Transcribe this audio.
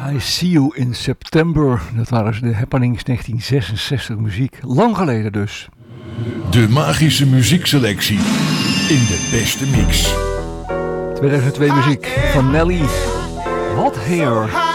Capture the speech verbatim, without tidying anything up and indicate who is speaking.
Speaker 1: I See You in September. Dat waren de Happenings negentien zesenzestig muziek. Lang geleden dus.
Speaker 2: De magische muziekselectie in de beste mix.
Speaker 1: tweeduizend twee muziek van Nelly. Hot Hair.